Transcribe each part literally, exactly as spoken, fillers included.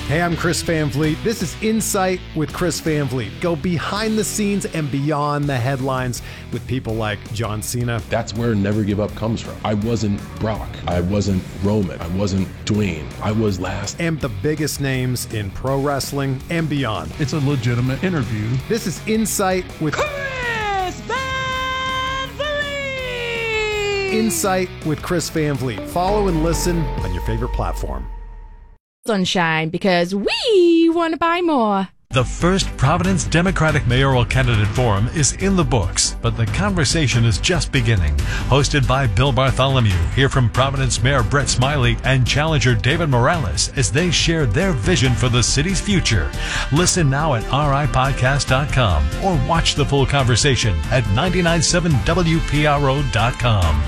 Hey, I'm Chris Van Vliet. This is Insight with Chris Van Vliet. Go behind the scenes and beyond the headlines with people like John Cena. That's where Never Give Up comes from. I wasn't Brock. I wasn't Roman. I wasn't Dwayne. I was last. And the biggest names in pro wrestling and beyond. It's a legitimate interview. This is Insight with Chris Van Vliet. Insight with Chris Van Vliet. Follow and listen on your favorite platform. Sunshine, because we want to buy more. The first Providence Democratic Mayoral Candidate Forum is in the books, but the conversation is just beginning. Hosted by Bill Bartholomew, hear from Providence Mayor Brett Smiley and challenger David Morales as they share their vision for the city's future. Listen now at r i podcast dot com or watch the full conversation at nine nine seven W P R O dot com.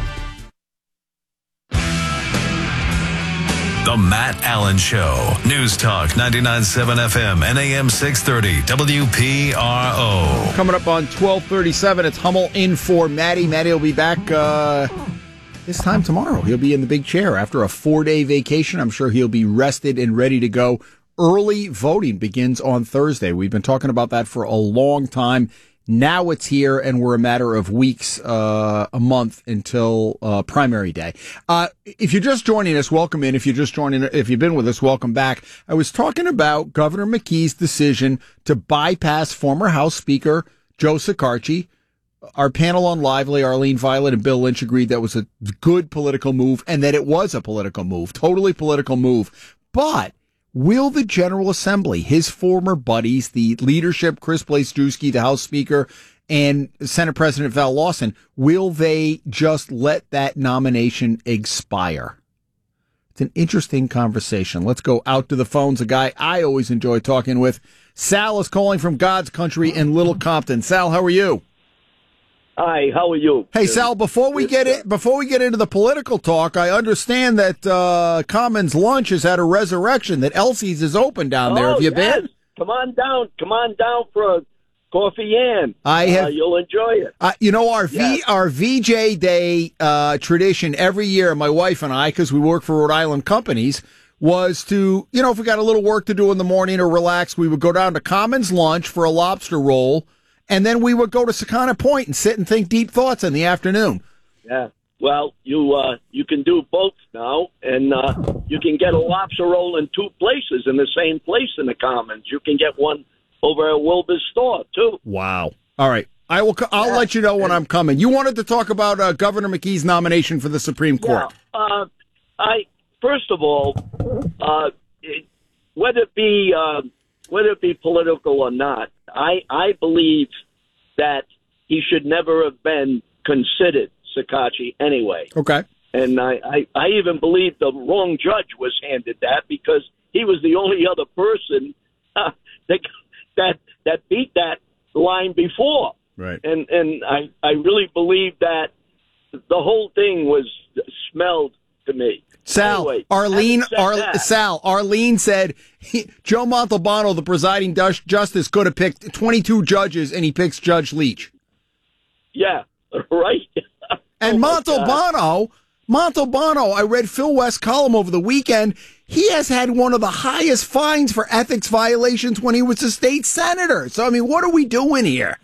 The Matt Allen Show. News Talk ninety-nine point seven F M and A M six thirty W P R O. Coming up on twelve thirty-seven, it's Hummel in for Matty. Matty will be back uh, this time tomorrow. He'll be in the big chair after a four-day vacation. I'm sure he'll be rested and ready to go. Early voting begins on Thursday. We've been talking about that for a long time. Now it's here, and we're a matter of weeks, uh, a month until uh, primary day. Uh, if you're just joining us, welcome in. If you're just joining, if you've been with us, welcome back. I was talking about Governor McKee's decision to bypass former House Speaker Joe Shekarchi. Our panel on Lively, Arlene Violet and Bill Lynch, agreed that was a good political move, and that it was a political move, totally political move. But will the General Assembly, his former buddies, the leadership, Chris Blazejewski, the House Speaker, and Senate President Val Lawson, will they just let that nomination expire? It's an interesting conversation. Let's go out to the phones. A guy I always enjoy talking with. Sal is calling from God's country in Little Compton. Sal, how are you? Hi, how are you? Hey, Sal, before we get it, before we get into the political talk, I understand that uh, Commons Lunch has had a resurrection, that Elsie's is open down there. Oh, Have you yes. been? Come on down. Come on down for a coffee and I have. Uh, you'll enjoy it. Uh, you know, our V Yes. our V J Day uh, tradition every year, my wife and I, because we work for Rhode Island companies, was to, you know, if we got a little work to do in the morning or relax, we would go down to Commons Lunch for a lobster roll. And then we would go to Sakana Point and sit and think deep thoughts in the afternoon. Yeah. Well, you uh, you can do both now, and uh, you can get a lobster roll in two places in the same place in the Commons. You can get one over at Wilbur's store too. Wow. All right. I will. I'll yeah. let you know when I'm coming. You wanted to talk about uh, Governor McKee's nomination for the Supreme Court. Yeah. Uh, I first of all, uh, it, whether it be uh, whether it be political or not, I, I believe that he should never have been considered, Shekarchi, anyway. Okay. And I, I, I even believe the wrong judge was handed that because he was the only other person uh, that, that that beat that line before. Right. And and I, I really believe that the whole thing was smelled to me. Sal, anyway, Arlene, Ar- that, Sal, Arlene said he, Joe Montalbano, the presiding du- justice, could have picked twenty-two judges, and he picks Judge Leach. Yeah, right. And oh Montalbano, Montalbano, I read Phil West's column over the weekend. He has had one of the highest fines for ethics violations when he was a state senator. So, I mean, what are we doing here?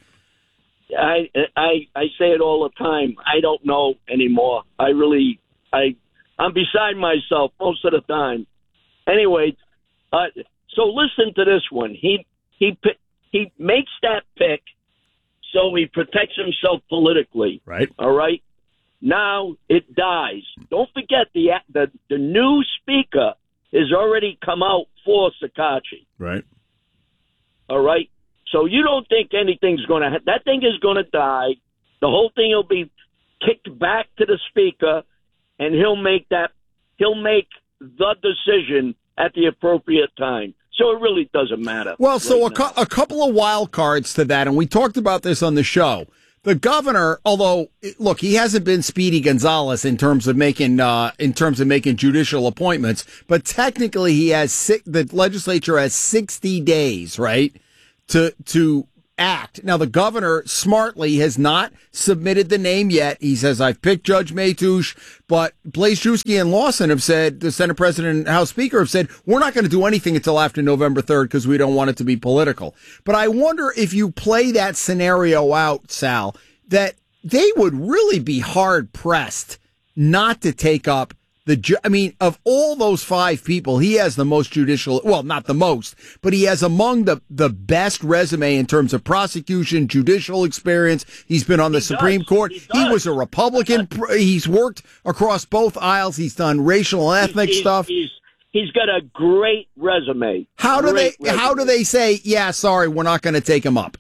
I I I say it all the time. I don't know anymore. I really I. I'm beside myself most of the time. Anyway, uh, so listen to this one. He he he makes that pick so he protects himself politically. Right. All right. Now it dies. Don't forget the the the new speaker has already come out for Shekarchi. Right. All right. So you don't think anything's going to ha- that thing is going to die. The whole thing will be kicked back to the speaker. And he'll make that, he'll make the decision at the appropriate time. So it really doesn't matter. Well, so right a, cu- a couple of wild cards to that, and we talked about this on the show. The governor, although look, he hasn't been Speedy Gonzalez in terms of making uh, in terms of making judicial appointments, but technically he has six, the legislature has sixty days, right, to to act. Now, the governor smartly has not submitted the name yet. He says, I've picked Judge Matoush, but Blazejewski and Lawson have said, the Senate President and House Speaker have said, we're not going to do anything until after November third because we don't want it to be political. But I wonder if you play that scenario out, Sal, that they would really be hard pressed not to take up the, ju- I mean, of all those five people, he has the most judicial, well, not the most, but he has among the, the best resume in terms of prosecution, judicial experience. He's been on the He Supreme does. Court. He He does. was a Republican. He's worked across both aisles. He's done racial and ethnic He's- stuff. He's, he's got a great resume. How do Great they, how do resume. they say, yeah, sorry, we're not going to take him up?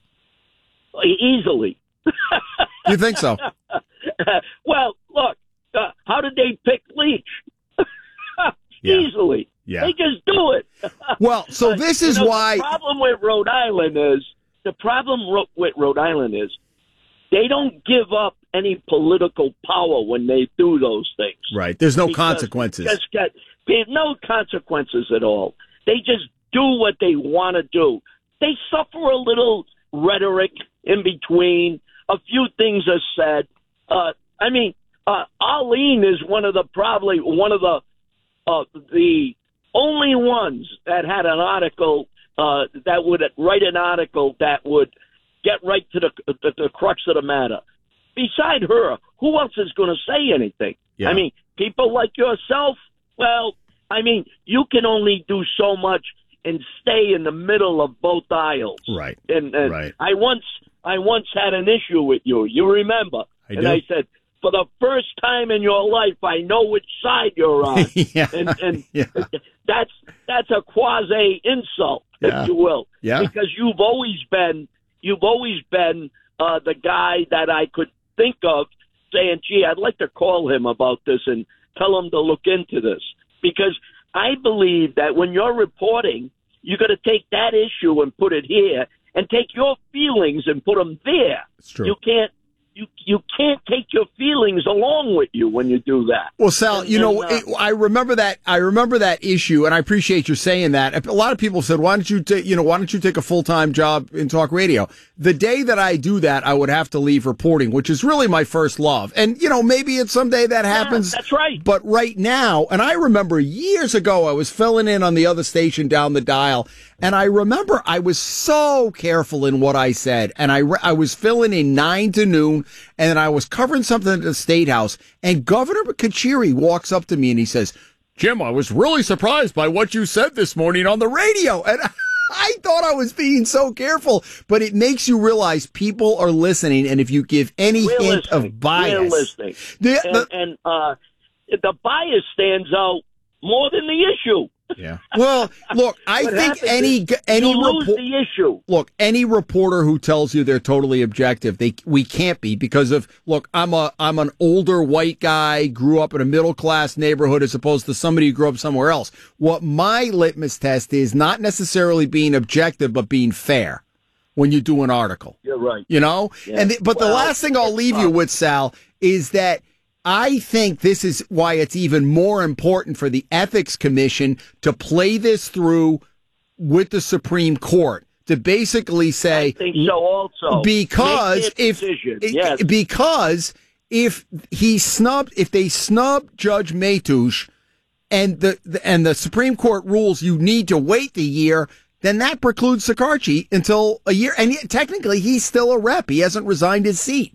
Easily. You think so? Well, look, uh, how did they pick Leach? Yeah. Easily. Yeah. They just do it. Well, so Uh, this you is know, why. The problem with Rhode Island is, the problem ro- with Rhode Island is, they don't give up any political power when they do those things. Right. There's no Because consequences. they Just get, there's no consequences at all. They just do what they want to do. They suffer a little rhetoric in between. A few things are said. Uh, I mean, uh, Arlene is one of the probably one of the uh, the only ones that had an article uh, that would write an article that would get right to the, the, the crux of the matter. Beside her, who else is going to say anything? Yeah. I mean, people like yourself, well, I mean, you can only do so much and stay in the middle of both aisles. Right. And, and Right. I once I once had an issue with you. You remember? I and do. I said, for the first time in your life, I know which side you're on. Yeah. And, and Yeah. that's that's a quasi insult, Yeah. if you will. Yeah. Because you've always been you've always been uh, the guy that I could think of saying, gee, I'd like to call him about this and tell him to look into this. Because I believe that when you're reporting, you got to take that issue and put it here, and take your feelings and put them there. It's true. You can't you you can't take your feelings along with you when you do that. Well, Sal, And- you know, and, uh, it, I remember that. I remember that issue, and I appreciate you saying that. A lot of people said, "Why don't you take, you know, why don't you take a full time job in talk radio?" The day that I do that, I would have to leave reporting, which is really my first love. And you know, maybe it's someday that happens. that's right. But right now, and I remember years ago, I was filling in on the other station down the dial, and I remember I was so careful in what I said, and I re- I was filling in nine to noon, and then I was covering something at the State House, and Governor Kachiri walks up to me and he says, "Jim, I was really surprised by what you said this morning on the radio." And I thought I was being so careful, but it makes you realize people are listening, and if you give any We're hint listening. of bias, We're listening. The- and, the- and uh, the bias stands out more than the issue. yeah. Well, look, I What think happens any is any you lose report. the issue. Look, any reporter who tells you they're totally objective, they we can't be because of look, I'm a I'm an older white guy, grew up in a middle class neighborhood as opposed to somebody who grew up somewhere else. What my litmus test is not necessarily being objective, but being fair when you do an article. You're right. You know? Yeah. And the, but the Well, last thing I'll leave you with, Sal, is that I think this is why it's even more important for the Ethics Commission to play this through with the Supreme Court to basically say I think so also. because Make their if decision. i- yes. because if he snubbed if they snub Judge Matoush and the, the and the Supreme Court rules you need to wait the year, then that precludes Sakarchi until a year. And yet, technically, he's still a rep. He hasn't resigned his seat.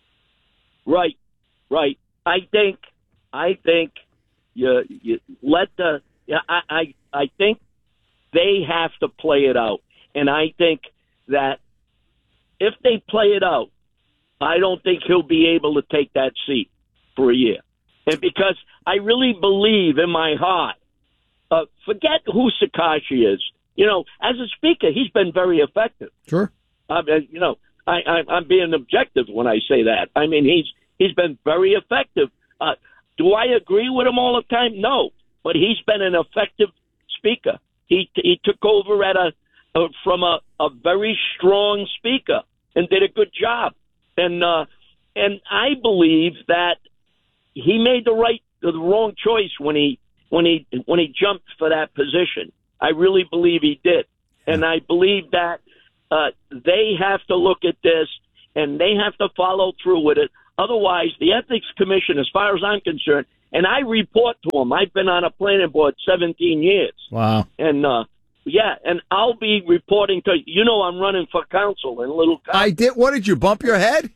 Right, right. I think, I think you, you let the. Yeah, I, I, I think they have to play it out, and I think that if they play it out, I don't think he'll be able to take that seat for a year, and because I really believe in my heart. Uh, forget who Sakarchi is. You know, as a speaker, he's been very effective. Sure. I mean, you know, I, I, I'm being objective when I say that. I mean, he's he's been very effective. Uh, do I agree with him all the time? No, but he's been an effective speaker. He he took over at a, a from a, a very strong speaker and did a good job. And uh, and I believe that he made the right the wrong choice when he when he when he jumped for that position. I really believe he did, and I believe that uh, they have to look at this and they have to follow through with it. Otherwise, the Ethics Commission, as far as I'm concerned, and I report to them. I've been on a planning board seventeen years. Wow. And, uh, yeah, and I'll be reporting to, you know, I'm running for council in Little Compton. I did. What, did you bump your head?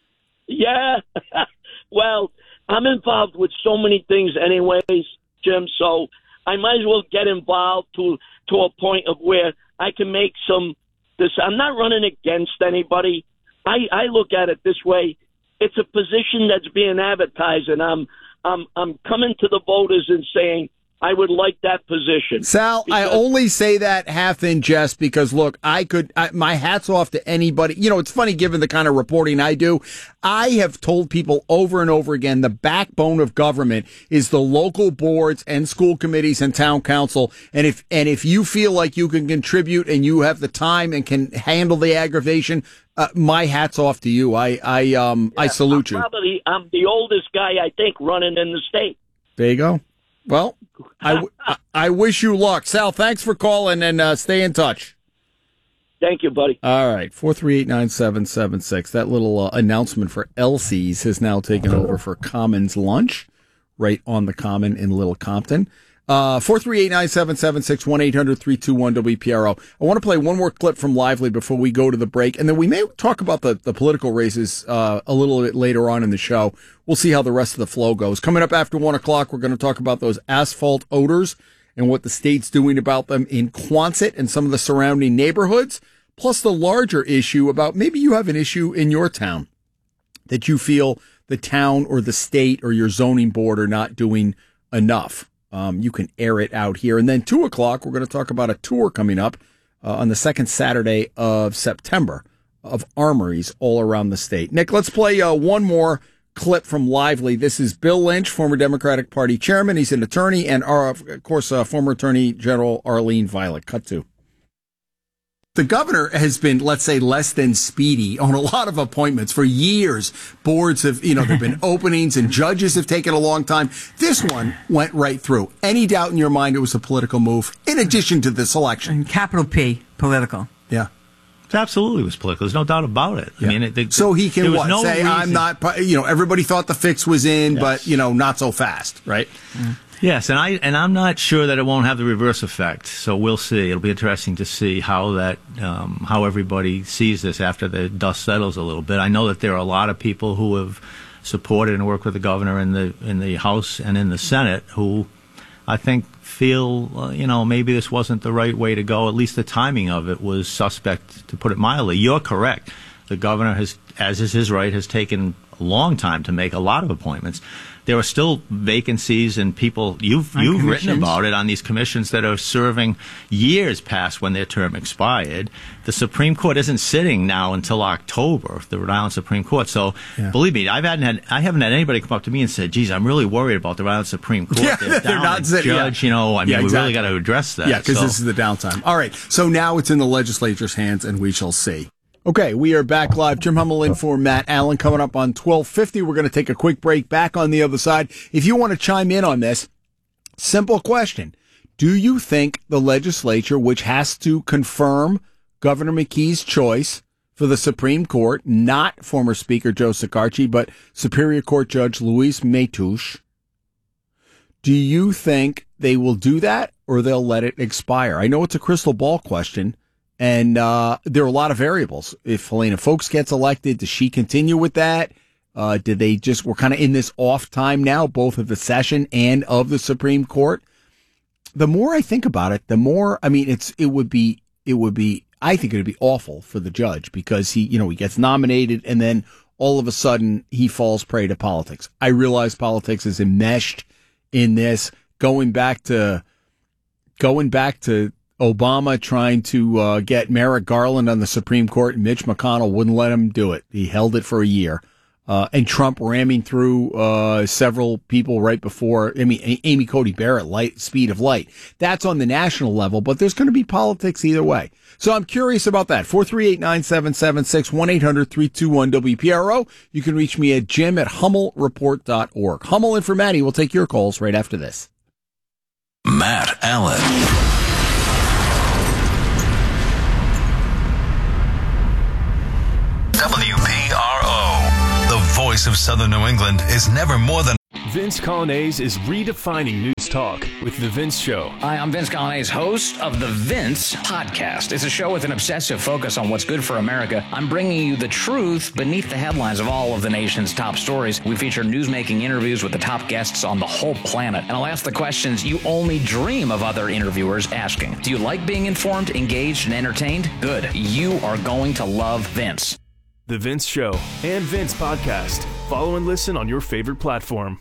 Yeah. Well, I'm involved with so many things anyways, Jim, so I might as well get involved to to a point of where I can make some this. I'm not running against anybody. I, I look at it this way. It's a position that's being advertised, and I'm I'm I'm coming to the voters and saying I would like that position. Sal, I only say that half in jest because, look, I could, I, my hat's off to anybody. You know, it's funny given the kind of reporting I do. I have told people over and over again, the backbone of government is the local boards and school committees and town council. And if, and if you feel like you can contribute and you have the time and can handle the aggravation, uh, my hat's off to you. I, I, um, yeah, I salute I'm you. Probably, I'm the oldest guy, I think, running in the state. There you go. Well, I, w- I wish you luck. Sal, thanks for calling and uh, stay in touch. Thank you, buddy. All right, four three eight nine seven seven six. That little uh, announcement for Elsie's has now taken over for Commons Lunch right on the Common in Little Compton. Uh, four three eight nine seven seven six, one eight hundred three two one W P R O. I want to play one more clip from Lively before we go to the break, and then we may talk about the, the political races uh, a little bit later on in the show. We'll see how the rest of the flow goes. Coming up after one o'clock, we're going to talk about those asphalt odors and what the state's doing about them in Quonset and some of the surrounding neighborhoods, plus the larger issue about maybe you have an issue in your town that you feel the town or the state or your zoning board are not doing enough. Um, you can air it out here. And then two o'clock, we're going to talk about a tour coming up uh, on the second Saturday of September of armories all around the state. Nick, let's play uh, one more clip from Lively. This is Bill Lynch, former Democratic Party chairman. He's an attorney, and uh, of course, uh, former Attorney General Arlene Violet. Cut to. The governor has been, let's say, less than speedy on a lot of appointments for years. Boards have, you know, there have been openings and judges have taken a long time. This one went right through. Any doubt in your mind it was a political move in addition to this election? And capital P, political. Yeah. It absolutely was political. There's no doubt about it. Yeah. I mean, it, it, so he can what, no say, reason. I'm not, you know, everybody thought the fix was in, yes. but, you know, not so fast, right? Mm. Yes, and I and I'm not sure that it won't have the reverse effect. So we'll see. It'll be interesting to see how that um, how everybody sees this after the dust settles a little bit. I know that there are a lot of people who have supported and worked with the governor in the in the House and in the Senate who I think feel uh, you know maybe this wasn't the right way to go. At least the timing of it was suspect, to put it mildly. You're correct. The governor has, as is his right, has taken a long time to make a lot of appointments. There are still vacancies and people, you've on you've written about it on these commissions that are serving years past when their term expired. The Supreme Court isn't sitting now until October, the Rhode Island Supreme Court. So yeah. believe me, I've hadn't had, I haven't had anybody come up to me and said, geez, I'm really worried about the Rhode Island Supreme Court. Yeah, they're, they're not sitting. Judge, yeah. you know, I mean, yeah, we exactly. really got to address that. Yeah, because so. this is the downtime. All right, so now it's in the legislature's hands and we shall see. Okay, we are back live. Jim Hummel in for Matt Allen coming up on twelve fifty. We're going to take a quick break. Back on the other side. If you want to chime in on this, simple question. Do you think the legislature, which has to confirm Governor McKee's choice for the Supreme Court, not former Speaker Joe Cecarci, but Superior Court Judge Luis Matouche, do you think they will do that or they'll let it expire? I know it's a crystal ball question. And uh, there are a lot of variables. If Helena Foulkes gets elected, does she continue with that? Uh, did they just, we're kind of in this off time now, both of the session and of the Supreme Court. The more I think about it, the more, I mean, it's, it would be, it would be, I think it would be awful for the judge because he, you know, he gets nominated and then all of a sudden he falls prey to politics. I realize politics is enmeshed in this, going back to, going back to, Obama trying to uh, get Merrick Garland on the Supreme Court, and Mitch McConnell wouldn't let him do it. He held it for a year. Uh, and Trump ramming through uh, several people right before, I mean, Amy Coney Barrett, light, speed of light. That's on the national level, but there's going to be politics either way. So I'm curious about that. four three eight nine seven seven six, one eight hundred three two one W P R O. You can reach me at jim at hummel report dot org. Hummel and for Maddie, we'll take your calls right after this. Matt Allen. voice of Southern New England is never more than Vince Colonnese is redefining news talk with The Vince Show. Hi, I'm Vince Colonnese, host of The Vince Podcast. It's a show with an obsessive focus on what's good for America. I'm bringing you the truth beneath the headlines of all of the nation's top stories. We feature newsmaking interviews with the top guests on the whole planet. And I'll ask the questions you only dream of other interviewers asking. Do you like being informed, engaged, and entertained? Good. You are going to love Vince. The Vince Show and Vince Podcast. Follow and listen on your favorite platform.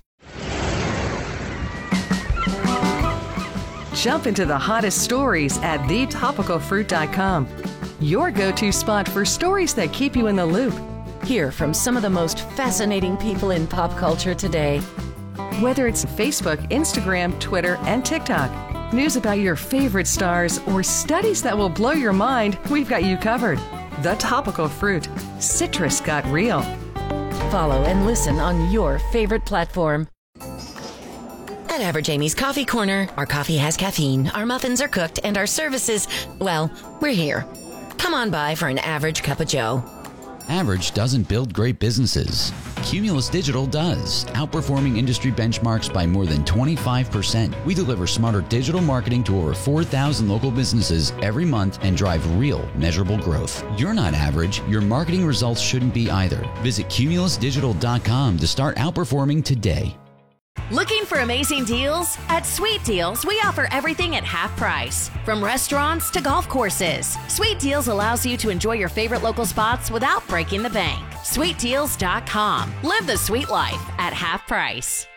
Jump into the hottest stories at the topical fruit dot com. Your go-to spot for stories that keep you in the loop. Hear from some of the most fascinating people in pop culture today. Whether it's Facebook, Instagram, Twitter, and TikTok, news about your favorite stars, or studies that will blow your mind, we've got you covered. The Topical Fruit. Citrus got real. Follow and listen on your favorite platform. At Average Amy's Coffee Corner, our coffee has caffeine, our muffins are cooked, and our services, well, we're here. Come on by for an average cup of joe. Average doesn't build great businesses. Cumulus Digital does, outperforming industry benchmarks by more than twenty-five percent. We deliver smarter digital marketing to over four thousand local businesses every month and drive real, measurable growth. You're not average. Your marketing results shouldn't be either. Visit cumulus digital dot com to start outperforming today. Looking for amazing deals? At Sweet Deals, we offer everything at half price. From restaurants to golf courses, Sweet Deals allows you to enjoy your favorite local spots without breaking the bank. sweet deals dot com. Live the sweet life at half price.